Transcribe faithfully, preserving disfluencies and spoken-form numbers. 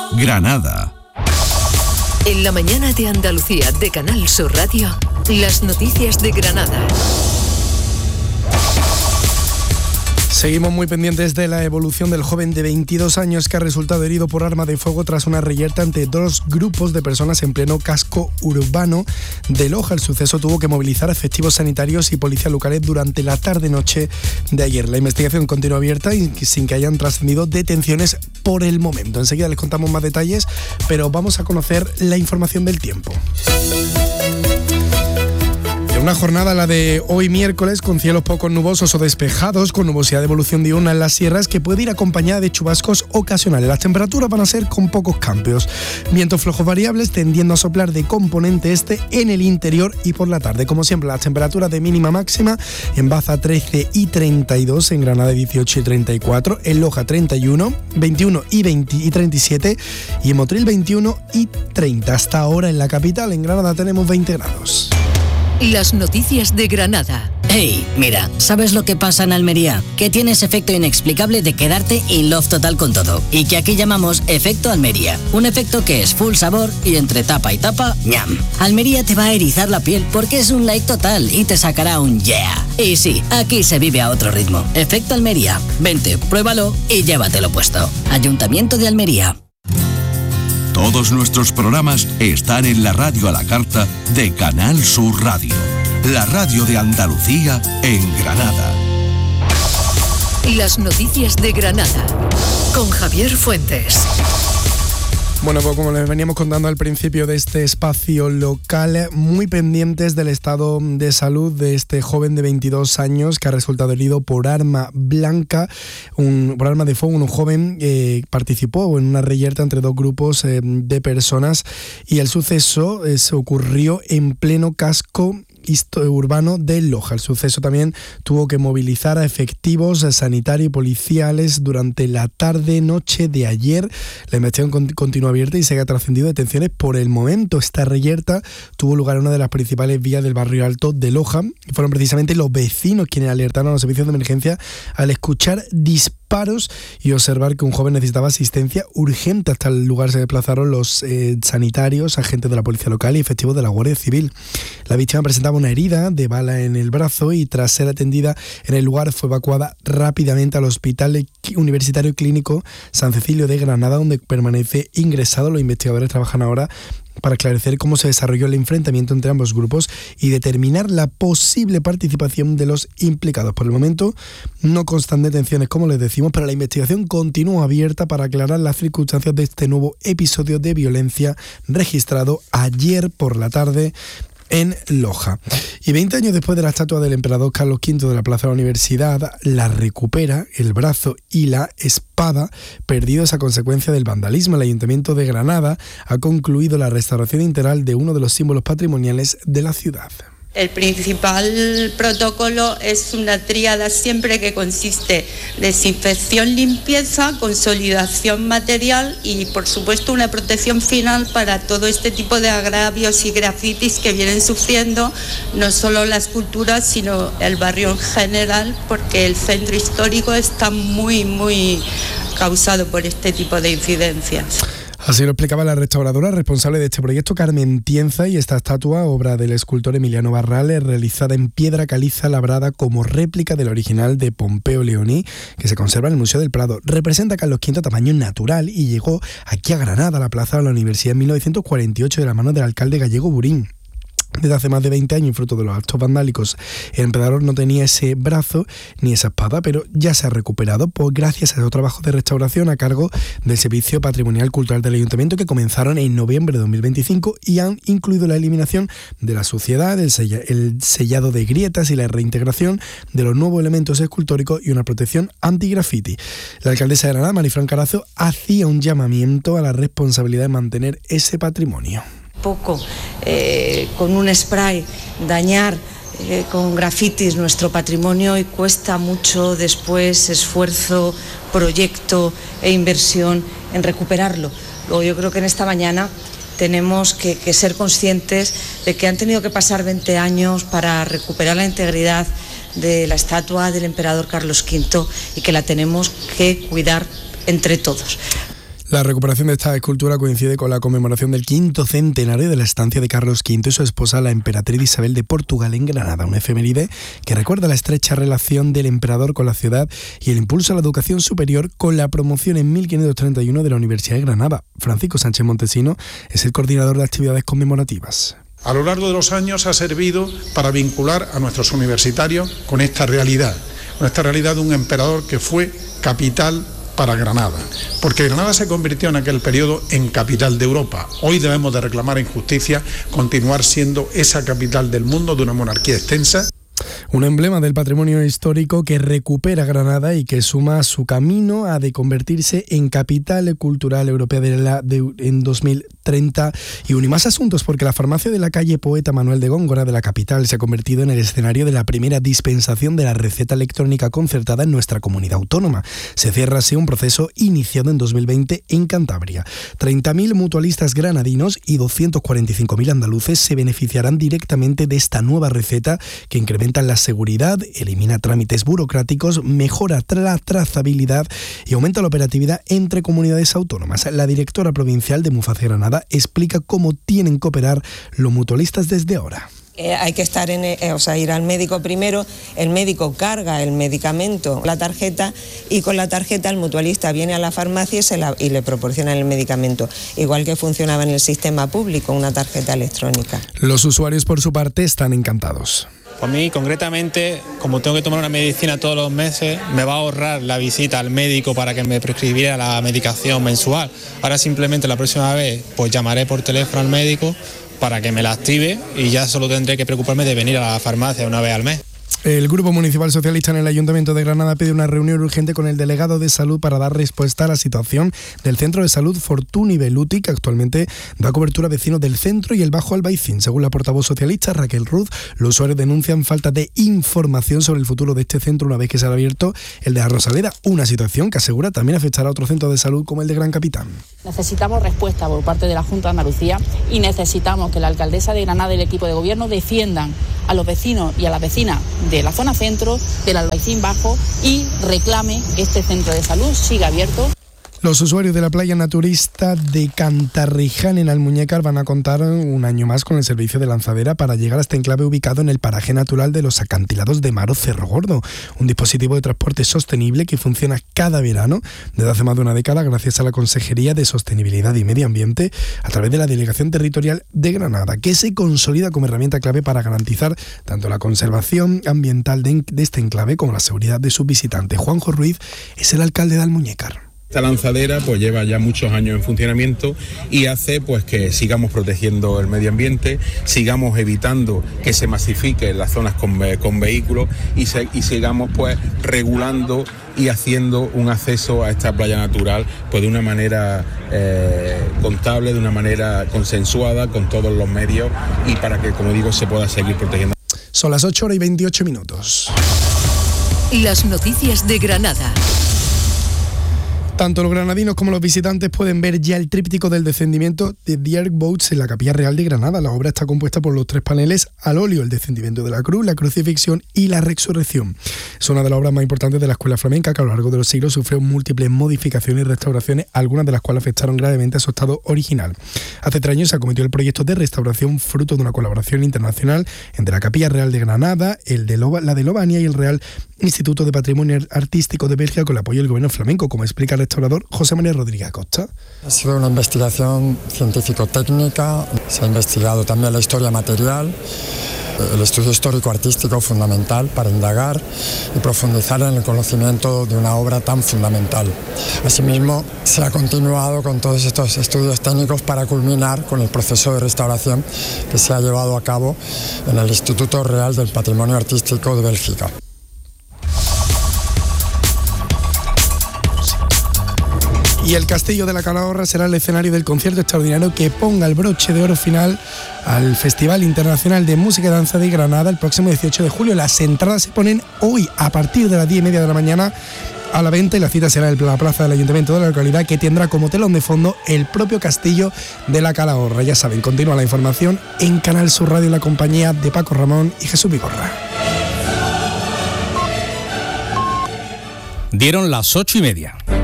Granada. En la mañana de Andalucía de Canal Sur Radio, las noticias de Granada. Seguimos muy pendientes de la evolución del joven de veintidós años que ha resultado herido por arma de fuego tras una reyerta entre dos grupos de personas en pleno casco urbano de Loja. El suceso tuvo que movilizar efectivos sanitarios y policías locales durante la tarde-noche de ayer. La investigación continúa abierta y sin que hayan trascendido detenciones por el momento. Enseguida les contamos más detalles, pero vamos a conocer la información del tiempo. Una jornada, la de hoy miércoles, con cielos poco nubosos o despejados, con nubosidad de evolución diurna en las sierras, que puede ir acompañada de chubascos ocasionales. Las temperaturas van a ser con pocos cambios. Vientos flojos variables tendiendo a soplar de componente este en el interior y por la tarde. Como siempre, las temperaturas de mínima máxima en Baza trece y treinta y dos, en Granada dieciocho y treinta y cuatro, en Loja treinta y uno, veintiuno y veinte y treinta y siete y en Motril veintiuno y treinta. Hasta ahora en la capital, en Granada, tenemos veinte grados. Las noticias de Granada. Hey, mira, ¿sabes lo que pasa en Almería? Que tienes efecto inexplicable de quedarte in love total con todo. Y que aquí llamamos efecto Almería. Un efecto que es full sabor y entre tapa y tapa, ñam. Almería te va a erizar la piel porque es un like total y te sacará un yeah. Y sí, aquí se vive a otro ritmo. Efecto Almería. Vente, pruébalo y llévatelo puesto. Ayuntamiento de Almería. Todos nuestros programas están en la radio a la carta de Canal Sur Radio, la radio de Andalucía en Granada. Las noticias de Granada, con Javier Fuentes. Bueno, pues como les veníamos contando al principio de este espacio local, muy pendientes del estado de salud de este joven de veintidós años que ha resultado herido por arma blanca, un, por arma de fuego. Un joven eh, participó en una reyerta entre dos grupos eh, de personas y el suceso eh, se ocurrió en pleno casco urbano de Loja. El suceso también tuvo que movilizar a efectivos sanitarios y policiales durante la tarde-noche de ayer. La investigación continúa abierta y se ha trascendido detenciones por el momento. Esta reyerta tuvo lugar en una de las principales vías del barrio alto de Loja y fueron precisamente los vecinos quienes alertaron a los servicios de emergencia al escuchar disparos y observar que un joven necesitaba asistencia urgente. Hasta el lugar se desplazaron los eh, sanitarios, agentes de la policía local y efectivos de la Guardia Civil. La víctima presentaba una herida de bala en el brazo y tras ser atendida en el lugar fue evacuada rápidamente al Hospital Universitario Clínico San Cecilio de Granada, donde permanece ingresado. Los investigadores trabajan ahora para esclarecer cómo se desarrolló el enfrentamiento entre ambos grupos y determinar la posible participación de los implicados. Por el momento no constan detenciones, como les decimos, pero la investigación continúa abierta para aclarar las circunstancias de este nuevo episodio de violencia registrado ayer por la tarde en Loja. Y veinte años después de la estatua del emperador Carlos quinto de la Plaza de la Universidad, la recupera el brazo y la espada perdidos a consecuencia del vandalismo. El Ayuntamiento de Granada ha concluido la restauración integral de uno de los símbolos patrimoniales de la ciudad. El principal protocolo es una tríada siempre que consiste desinfección, limpieza, consolidación material y por supuesto una protección final para todo este tipo de agravios y grafitis que vienen sufriendo no solo las culturas sino el barrio en general, porque el centro histórico está muy muy causado por este tipo de incidencias. Así lo explicaba la restauradora responsable de este proyecto, Carmen Tienza, y esta estatua, obra del escultor Emiliano Barrales, realizada en piedra caliza labrada como réplica del original de Pompeo Leoni, que se conserva en el Museo del Prado. Representa a Carlos quinto a tamaño natural y llegó aquí a Granada, a la plaza de la Universidad, en mil novecientos cuarenta y ocho, de la mano del alcalde gallego Burín. Desde hace más de veinte años, fruto de los actos vandálicos, el emperador no tenía ese brazo ni esa espada, pero ya se ha recuperado pues, gracias a los trabajos de restauración a cargo del Servicio Patrimonial Cultural del Ayuntamiento, que comenzaron en noviembre de dos mil veinticinco y han incluido la eliminación de la suciedad, el, sella, el sellado de grietas y la reintegración de los nuevos elementos escultóricos y una protección anti-graffiti. La alcaldesa de Granada, Marifran Carazo, hacía un llamamiento a la responsabilidad de mantener ese patrimonio. Poco, eh, con un spray, dañar eh, con grafitis nuestro patrimonio y cuesta mucho después esfuerzo, proyecto e inversión en recuperarlo. Luego yo creo que en esta mañana tenemos que, que ser conscientes de que han tenido que pasar veinte años para recuperar la integridad de la estatua del emperador Carlos quinto y que la tenemos que cuidar entre todos. La recuperación de esta escultura coincide con la conmemoración del quinto centenario de la estancia de Carlos quinto y su esposa, la emperatriz Isabel de Portugal, en Granada, una efeméride que recuerda la estrecha relación del emperador con la ciudad y el impulso a la educación superior con la promoción en mil quinientos treinta y uno de la Universidad de Granada. Francisco Sánchez Montesino es el coordinador de actividades conmemorativas. A lo largo de los años ha servido para vincular a nuestros universitarios con esta realidad, con esta realidad de un emperador que fue capital para Granada, porque Granada se convirtió en aquel periodo en capital de Europa. Hoy debemos de reclamar en justicia continuar siendo esa capital del mundo de una monarquía extensa. Un emblema del patrimonio histórico que recupera Granada y que suma su camino a de convertirse en capital cultural europea de la, de, en dos mil treinta. Y uno y más asuntos, porque la farmacia de la calle Poeta Manuel de Góngora de la capital se ha convertido en el escenario de la primera dispensación de la receta electrónica concertada en nuestra comunidad autónoma. Se cierra así un proceso iniciado en dos mil veinte en Cantabria. treinta mil mutualistas granadinos y doscientos cuarenta y cinco mil andaluces se beneficiarán directamente de esta nueva receta que incrementa la seguridad, elimina trámites burocráticos, mejora la trazabilidad y aumenta la operatividad entre comunidades autónomas. La directora provincial de Muface Granada explica cómo tienen que operar los mutualistas desde ahora. Eh, hay que estar en, eh, o sea, ir al médico primero, el médico carga el medicamento, la tarjeta, y con la tarjeta el mutualista viene a la farmacia y, se la, y le proporciona el medicamento, igual que funcionaba en el sistema público, una tarjeta electrónica. Los usuarios, por su parte, están encantados. A mí, concretamente, como tengo que tomar una medicina todos los meses, me va a ahorrar la visita al médico para que me prescribiera la medicación mensual. Ahora simplemente la próxima vez pues llamaré por teléfono al médico para que me la active y ya solo tendré que preocuparme de venir a la farmacia una vez al mes. El Grupo Municipal Socialista en el Ayuntamiento de Granada pide una reunión urgente con el delegado de Salud para dar respuesta a la situación del Centro de Salud Fortuny Beluti, que actualmente da cobertura a vecinos del centro y el Bajo Albaicín. Según la portavoz socialista Raquel Ruz, los usuarios denuncian falta de información sobre el futuro de este centro una vez que se ha abierto el de la Rosaleda, una situación que asegura también afectará a otros centros de salud como el de Gran Capitán. Necesitamos respuesta por parte de la Junta de Andalucía y necesitamos que la alcaldesa de Granada y el equipo de gobierno defiendan a los vecinos y a las vecinas de la zona centro, del Albaicín Bajo, y reclame que este centro de salud siga abierto. Los usuarios de la playa naturista de Cantarriján en Almuñécar van a contar un año más con el servicio de lanzadera para llegar a este enclave ubicado en el paraje natural de los acantilados de Maro Cerro Gordo, un dispositivo de transporte sostenible que funciona cada verano desde hace más de una década gracias a la Consejería de Sostenibilidad y Medio Ambiente a través de la Delegación Territorial de Granada, que se consolida como herramienta clave para garantizar tanto la conservación ambiental de, de este enclave como la seguridad de sus visitantes. Juanjo Ruiz es el alcalde de Almuñécar. Esta lanzadera pues lleva ya muchos años en funcionamiento y hace pues que sigamos protegiendo el medio ambiente, sigamos evitando que se masifique en las zonas con, con vehículos y, se, y sigamos pues regulando y haciendo un acceso a esta playa natural pues de una manera eh, contable, de una manera consensuada con todos los medios y para que, como digo, se pueda seguir protegiendo. Son las ocho horas y veintiocho minutos. Las noticias de Granada. Tanto los granadinos como los visitantes pueden ver ya el tríptico del descendimiento de The Arcboats en la Capilla Real de Granada. La obra está compuesta por los tres paneles al óleo, el descendimiento de la cruz, la crucifixión y la resurrección. Es una de las obras más importantes de la escuela flamenca que a lo largo de los siglos sufrió múltiples modificaciones y restauraciones, algunas de las cuales afectaron gravemente a su estado original. Hace tres años se acometió el proyecto de restauración fruto de una colaboración internacional entre la Capilla Real de Granada, el de Loba, la de Lobania y el Real Instituto de Patrimonio Artístico de Bélgica con el apoyo del gobierno flamenco, como explica el restaurador José María Rodríguez Acosta. Ha sido una investigación científico-técnica, se ha investigado también la historia material, el estudio histórico-artístico fundamental para indagar y profundizar en el conocimiento de una obra tan fundamental. Asimismo, se ha continuado con todos estos estudios técnicos para culminar con el proceso de restauración que se ha llevado a cabo en el Instituto Real del Patrimonio Artístico de Bélgica. Y el Castillo de la Calahorra será el escenario del concierto extraordinario que ponga el broche de oro final al Festival Internacional de Música y Danza de Granada el próximo dieciocho de julio. Las entradas se ponen hoy a partir de las diez y media de la mañana a la venta y la cita será en la plaza del Ayuntamiento de la localidad, que tendrá como telón de fondo el propio Castillo de la Calahorra. Ya saben, continúa la información en Canal Sur Radio en la compañía de Paco Ramón y Jesús Vigorra. Dieron las ocho y media.